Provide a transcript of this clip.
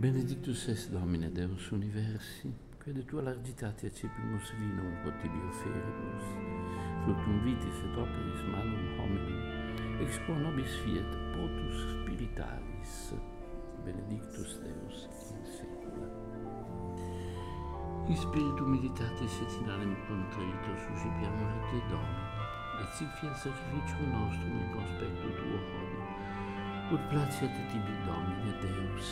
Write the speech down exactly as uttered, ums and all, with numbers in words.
Benedictus es Domine Deus universi, quod tua largitatia cepimus vinum potibio feribus, fructum vitis et operis malum hominum, expo nobis fiet potus spiritualis, benedictus Deus in saecula. In spiritu militatis et in animo contrito suscipiamo a te, Domine, et sic fiat sacrificium nostrum in conspectu tuo hodie, ut placiat tibi, Domine Deus,